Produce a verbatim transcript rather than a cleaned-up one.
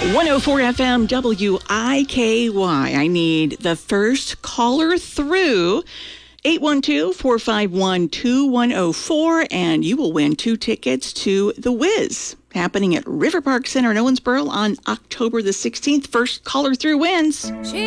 one oh four F M W I K Y. I need the first caller through eight one two, four five one, two one oh four, and you will win two tickets to The Wiz, happening at River Park Center in Owensboro on October the sixteenth. First caller through wins.